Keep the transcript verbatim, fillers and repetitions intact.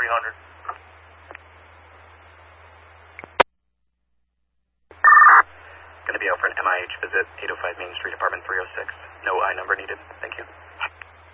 three hundred. Going to be out for an M I H visit, eight oh five Main Street, apartment three oh six. No I number needed. Thank you.